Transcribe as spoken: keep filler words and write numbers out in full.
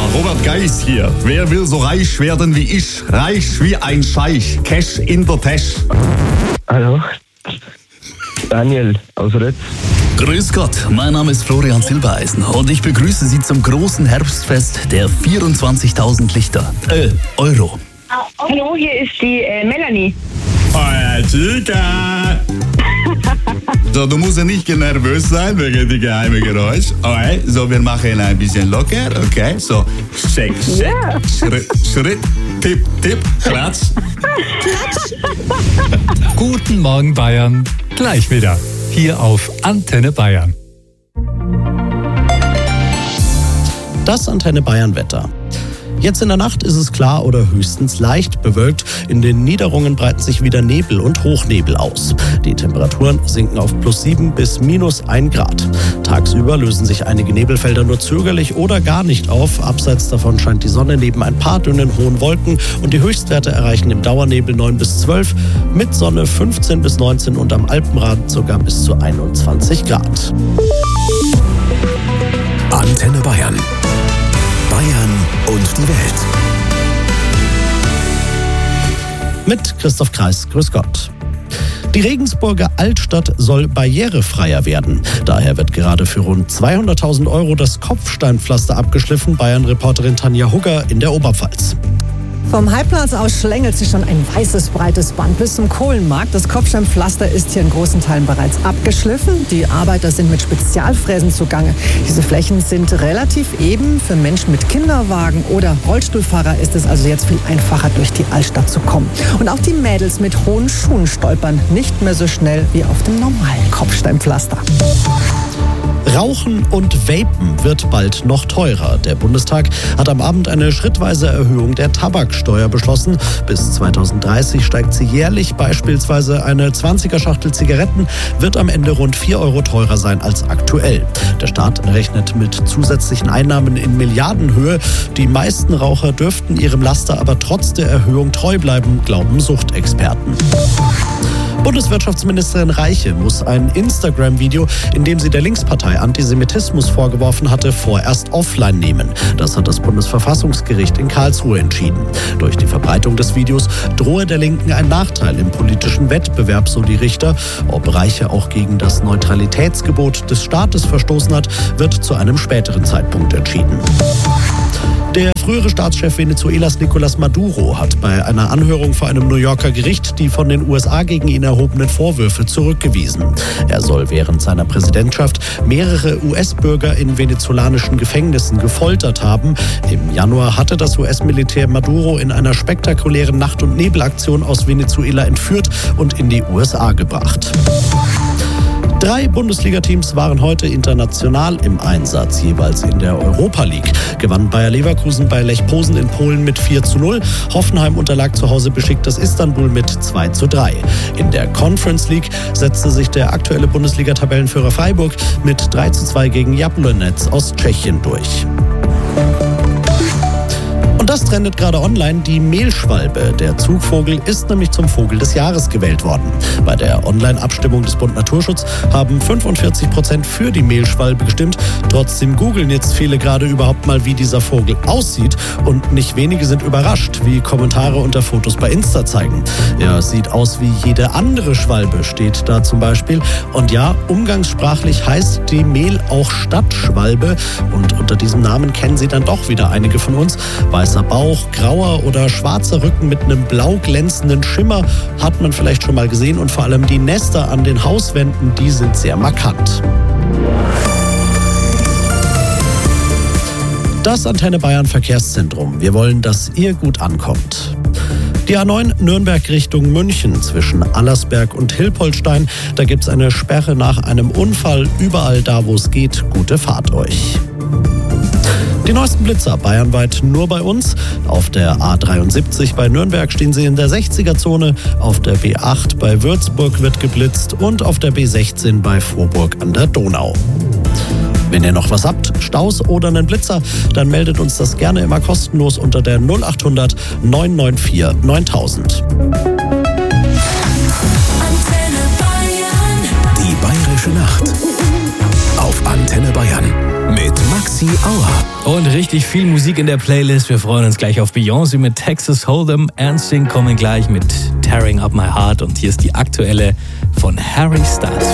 Robert Geis hier. Wer will so reich werden wie ich? Reich wie ein Scheich. Cash in der Tasche. Hallo, Daniel aus Rötz. Grüß Gott, mein Name ist Florian Silbereisen und ich begrüße Sie zum großen Herbstfest der vierundzwanzigtausend Lichter. Äh, Euro. Hallo, hier ist die äh, Melanie. Euer Chica. So, du musst ja nicht nervös sein wegen dem geheimen Geräusch. Okay, so, wir machen ein bisschen locker, okay? So, shake, shake, Ja. Schritt, Schritt, tipp, tipp, klatsch. Guten Morgen Bayern, gleich wieder, hier auf Antenne Bayern. Das Antenne Bayern Wetter. Jetzt in der Nacht ist es klar oder höchstens leicht bewölkt. In den Niederungen breiten sich wieder Nebel und Hochnebel aus. Die Temperaturen sinken auf plus sieben bis minus ein Grad. Tagsüber lösen sich einige Nebelfelder nur zögerlich oder gar nicht auf. Abseits davon scheint die Sonne neben ein paar dünnen hohen Wolken und die Höchstwerte erreichen im Dauernebel neun bis zwölf, mit Sonne fünfzehn bis neunzehn und am Alpenrand sogar bis zu einundzwanzig Grad. Antenne Bayern. Bayern und die Welt. Mit Christoph Kreis, grüß Gott. Die Regensburger Altstadt soll barrierefreier werden. Daher wird gerade für rund zweihunderttausend Euro das Kopfsteinpflaster abgeschliffen. Bayern-Reporterin Tanja Hugger in der Oberpfalz. Vom Heidplatz aus schlängelt sich schon ein weißes, breites Band bis zum Kohlenmarkt. Das Kopfsteinpflaster ist hier in großen Teilen bereits abgeschliffen. Die Arbeiter sind mit Spezialfräsen zugange. Diese Flächen sind relativ eben. Für Menschen mit Kinderwagen oder Rollstuhlfahrer ist es also jetzt viel einfacher, durch die Altstadt zu kommen. Und auch die Mädels mit hohen Schuhen stolpern nicht mehr so schnell wie auf dem normalen Kopfsteinpflaster. Rauchen und Vapen wird bald noch teurer. Der Bundestag hat am Abend eine schrittweise Erhöhung der Tabaksteuer beschlossen. Bis zweitausenddreißig steigt sie jährlich. Beispielsweise eine zwanziger-Schachtel Zigaretten wird am Ende rund vier Euro teurer sein als aktuell. Der Staat rechnet mit zusätzlichen Einnahmen in Milliardenhöhe. Die meisten Raucher dürften ihrem Laster aber trotz der Erhöhung treu bleiben, glauben Suchtexperten. Bundeswirtschaftsministerin Reiche muss ein Instagram-Video, in dem sie der Linkspartei Antisemitismus vorgeworfen hatte, vorerst offline nehmen. Das hat das Bundesverfassungsgericht in Karlsruhe entschieden. Durch die Verbreitung des Videos drohe der Linken ein Nachteil im politischen Wettbewerb, so die Richter. Ob Reiche auch gegen das Neutralitätsgebot des Staates verstoßen hat, wird zu einem späteren Zeitpunkt entschieden. Der frühere Staatschef Venezuelas Nicolás Maduro hat bei einer Anhörung vor einem New Yorker Gericht die von den U S A gegen ihn erhobenen Vorwürfe zurückgewiesen. Er soll während seiner Präsidentschaft mehrere U S-Bürger in venezolanischen Gefängnissen gefoltert haben. Im Januar hatte das U S-Militär Maduro in einer spektakulären Nacht- und Nebelaktion aus Venezuela entführt und in die U S A gebracht. Drei Bundesliga-Teams waren heute international im Einsatz, jeweils in der Europa League. Gewann Bayer Leverkusen bei Lech Posen in Polen mit vier zu null. Hoffenheim unterlag zu Hause Besiktas Istanbul mit zwei zu drei. In der Conference League setzte sich der aktuelle Bundesliga-Tabellenführer Freiburg mit drei zu zwei gegen Jablonec aus Tschechien durch. Und das trendet gerade online. Die Mehlschwalbe, der Zugvogel, ist nämlich zum Vogel des Jahres gewählt worden. Bei der Online-Abstimmung des Bund Naturschutz haben fünfundvierzig Prozent für die Mehlschwalbe gestimmt. Trotzdem googeln jetzt viele gerade überhaupt mal, wie dieser Vogel aussieht. Und nicht wenige sind überrascht, wie Kommentare unter Fotos bei Insta zeigen. Er sieht aus wie jede andere Schwalbe, steht da zum Beispiel. Und ja, umgangssprachlich heißt die Mehl auch Stadtschwalbe. Und unter diesem Namen kennen sie dann doch wieder einige von uns. Weißer Bauch, grauer oder schwarzer Rücken mit einem blau glänzenden Schimmer hat man vielleicht schon mal gesehen. Und vor allem die Nester an den Hauswänden, die sind sehr markant. Das Antenne Bayern Verkehrszentrum. Wir wollen, dass ihr gut ankommt. Die A neun Nürnberg Richtung München zwischen Allersberg und Hilpoltstein. Da gibt es eine Sperre nach einem Unfall. Überall da, wo es geht, gute Fahrt euch. Die neuesten Blitzer bayernweit nur bei uns. Auf der A dreiundsiebzig bei Nürnberg stehen sie in der sechziger-Zone. Auf der B acht bei Würzburg wird geblitzt und auf der B sechzehn bei Vorburg an der Donau. Wenn ihr noch was habt, Staus oder einen Blitzer, dann meldet uns das gerne immer kostenlos unter der null acht hundert neun neun vier neuntausend. Die Bayerische Nacht auf Antenne Bayern mit Maxi Auer. Und richtig viel Musik in der Playlist. Wir freuen uns gleich auf Beyoncé mit Texas Hold'em. Ernst Sing kommen gleich mit Tearing Up My Heart. Und hier ist die aktuelle von Harry Styles.